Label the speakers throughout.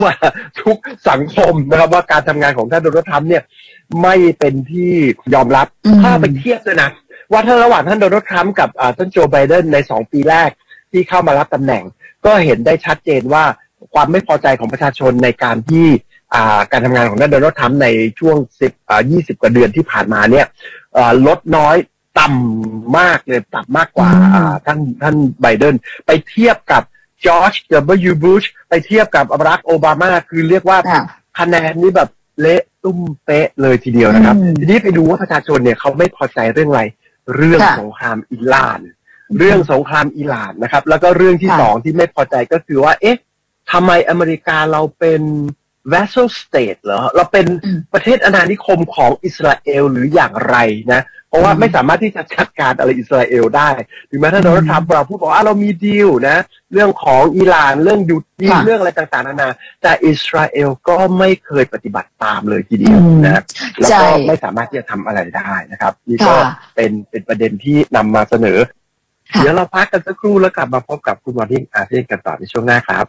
Speaker 1: ว่าทุกสังคมนะครับว่าการทำงานของท่านโดนัลด์ทรัมป์เนี่ยไม่เป็นที่ยอมรับถ้าไปเทียบด้วยนะว่าถ้าระหว่างท่านโดนัลด์ทรัมป์กับท่านโจไบเดนใน2 ปีแรกที่เข้ามารับตำแหน่งก็เห็นได้ชัดเจนว่าความไม่พอใจของประชาชนในการที่การทำงานของท่านโดนัลด์ทรัมป์ในช่วง20 กว่าเดือนที่ผ่านมาเนี่ยลดน้อยต่ำมากเลยต่ำมากกว่าท่านไบเดนไปเทียบกับจอร์จ W. บุชไปเทียบกับบารักโอบามาคือเรียกว่าคะแนนนี้แบบเละตุ้มเป๊ะเลยทีเดียวนะครับทีนี้ไปดูว่าประชาชนเนี่ยเขาไม่พอใจเรื่องอะไรเรื่องสงครามอิหร่านนะครับแล้วก็เรื่องที่2ที่ไม่พอใจก็คือว่าเอ๊ะทำไมอเมริกาเราเป็น vassal state เหรอเราเป็นประเทศอาณานิคมของอิสราเอลหรืออย่างไรนะเพราะว่าไม่สามารถที่จะจัดการอะไรอิสราเอลได้ถึงแม้ท่านโดนัลด์ทรัมป์เราพูดบอกว่าเรามีดีลนะเรื่องของอิหร่านเรื่องหยุดยิงเรื่องอะไรต่างๆนานาแต่อิสราเอลก็ไม่เคยปฏิบัติตามเลยทีเดียวนะแล้วก็ไม่สามารถที่จะทำอะไรได้นะครับนี่ก็เป็นประเด็นที่นำมาเสนอเดี๋ยวเราพักกันสักครู่แล้วกลับมาพบกับคุณมอร์นิ่งอาเซียนกันต่อในช่วงหน้าครับ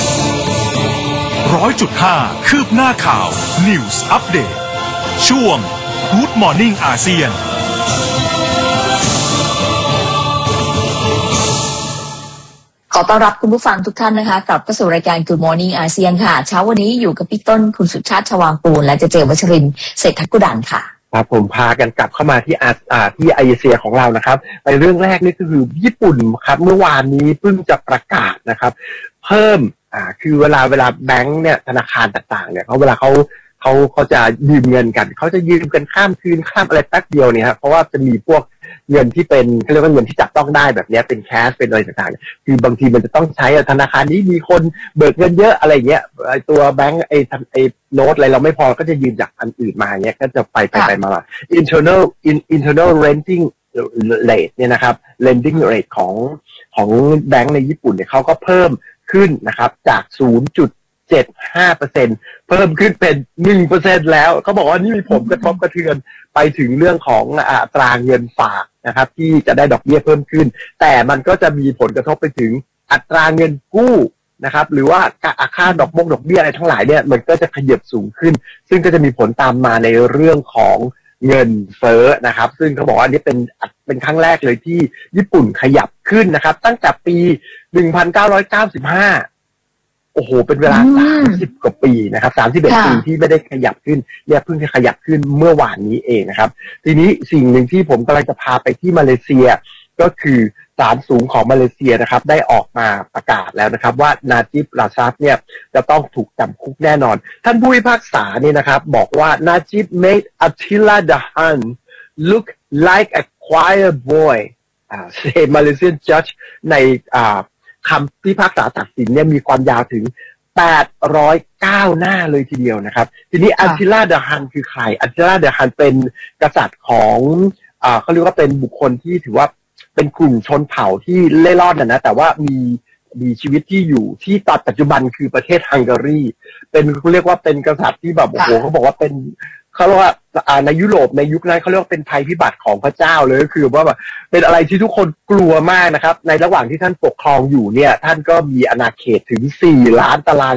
Speaker 2: 100.5 คืบหน้าข่าว News Update ช่วง Good Morning อาเซียน
Speaker 3: ขอต้อนรับคุณผู้ฟังทุกท่านนะคะกลับเข้าสู่รายการ Good Morning อาเซียนค่ะเช้าวันนี้อยู่กับพี่ต้นคุณสุชาติชวางกูลและเจวัชรินทร์เศรษฐกุดันค่ะ
Speaker 1: ครับผมพากันกลับเข้ามาที่ที่เอเชียของเรานะครับในเรื่องแรกนี่ก็คือญี่ปุ่นครับเมื่อวานนี้เพิ่งจะประกาศนะครับเพิ่มคือเวลาแบงค์เนี่ยธนาคารต่างๆเนี่ยเวลาเขาจะยืมเงินกันเขาจะยืมกันข้ามคืนข้ามอะไรแป๊บเดียวเนี่ยครับเพราะว่าจะมีพวกเงินที่เป็นเขาเรียกว่าเงินที่จับต้องได้แบบนี้เป็นแคชเป็นอะไรต่างๆคือบางทีมันจะต้องใช้ธนาคารนี้มีคนเบิกเงินเยอะอะไรเงี้ยตัวแบงค์ไอ้โน้ตอะไรเราไม่พอก็จะยืมจากอันอื่นมาเงี้ยก็จะไปมา internal renting rate เนี่ยนะครับ lending rate ของแบงค์ในญี่ปุ่นเนี่ยเขาก็เพิ่มขึ้นนะครับจาก 0.75% เพิ่มขึ้นเป็น 1% แล้วเขาบอกว่านี่มีผลกระทบกระเทือนไปถึงเรื่องของอัตราเงินฝากนะครับที่จะได้ดอกเบี้ยเพิ่มขึ้นแต่มันก็จะมีผลกระทบไปถึงอัตราเงินกู้นะครับหรือว่าค่าดอกเบี้ยอะไรทั้งหลายเนี่ยมันก็จะขยับสูงขึ้นซึ่งก็จะมีผลตามมาในเรื่องของเงินเฟ้อนะครับซึ่งเขาบอกว่านี่เป็นครั้งแรกเลยที่ญี่ปุ่นขยับขึ้นนะครับตั้งแต่ปี 1995โอ้โหเป็นเวลา30 กว่าปีนะครับ31 ปีที่ไม่ได้ขยับขึ้นเนี่ยเพิ่งจะขยับขึ้นเมื่อวานนี้เองนะครับทีนี้สิ่งหนึ่งที่ผมกำลังจะพาไปที่มาเลเซียก็คือศาลสูงของมาเลเซียนะครับได้ออกมาประกาศแล้วนะครับว่านาจิบราซัฟเนี่ยจะต้องถูกจำคุกแน่นอนท่านผู้พิพากษาเนี่ยนะครับบอกว่านาจิบ made Attila Dahan look like a choir boy say Malaysian judge ในคำพิพากษาตัดสินเนี่ยมีความยาวถึง809 หน้าเลยทีเดียวนะครับทีนี้อัตติลาเดฮันคือใครอัตติลาเดฮันเป็นกษัตริย์ของเขาเรียกว่าเป็นบุคคลที่ถือว่าเป็นกลุ่มชนเผ่าที่เล่ร่อนนะแต่ว่ามีชีวิตที่อยู่ที่ตอนปัจจุบันคือประเทศฮังการีเป็นเขาเรียกว่าเป็นกษัตริย์ที่แบบโอ้โหเขาบอกว่าเป็นเขาเรียกว่าในยุโรปในยุคนั้นเขาเรียกว่าเป็นภัยพิบัติของพระเจ้าเลยก็คือว่าแบบเป็นอะไรที่ทุกคนกลัวมากนะครับในระหว่างที่ท่านปกครองอยู่เนี่ยท่านก็มีอาณาเขตถึง4 ล้านตาราง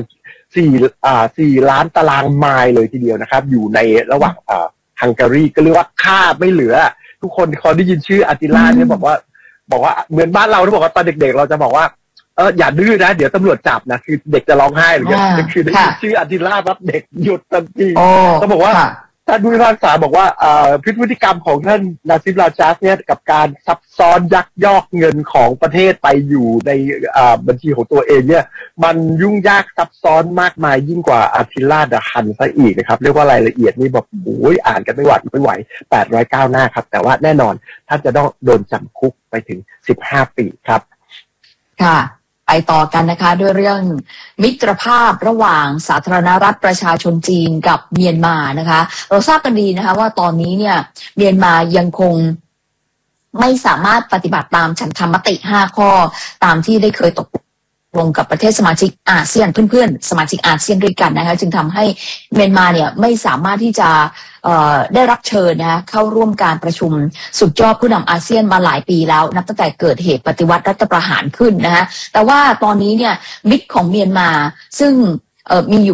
Speaker 1: 4 ล้านตารางไมล์เลยทีเดียวนะครับอยู่ในระหว่างฮังการีก็เรียกว่าฆ่าไม่เหลือทุกคนพอได้ยินชื่ออัตติลาเนี่ยบอกว่าเหมือนบ้านเราที่บอกว่าตอนเด็กๆเราจะบอกว่าอย่าดื้อนะเดี๋ยวตำรวจจับนะคือเด็กจะร้องไห้หรือยังคือได้ยินชื่ออัตติลาปั๊บเด็กหยุดทันทีเขาบอกว่าท่านผู้พิพากษาบอกว่าพฤติกรรมของท่านนาซิบราจัสเนี่ยกับการซับซ้อนยักยอกเงินของประเทศไปอยู่ในบัญชีของตัวเองเนี่ยมันยุ่งยากซับซ้อนมากมายยิ่งกว่าอัตติลาดะฮันซะอีกนะครับเรียกว่ารายละเอียดนี่แบบโอ้ยอ่านกันไม่ไหว809 หน้าครับแต่ว่าแน่นอนท่านจะต้องโดนจำคุกไปถึง15 ปีครับ
Speaker 3: ค่ะไปต่อกันนะคะด้วยเรื่องมิตรภาพระหว่างสาธารณรัฐประชาชนจีนกับเมียนมานะคะเราทราบกันดีนะคะว่าตอนนี้เนี่ยเมียนมายังคงไม่สามารถปฏิบัติตามฉันทามติ5 ข้อตามที่ได้เคยตกลงกับประเทศสมาชิกอาเซียนเพื่อนๆสมาชิกอาเซียนด้วยกันนะคะจึงทำให้เมียนมาเนี่ยไม่สามารถที่จะได้รับเชิญนะคะเข้าร่วมการประชุมสุดยอดผู้นำอาเซียนมาหลายปีแล้วนับตั้งแต่เกิดเหตุปฏิวัติรัฐประหารขึ้นนะคะแต่ว่าตอนนี้เนี่ยมิตรของเมียนมาซึ่งมีอยู่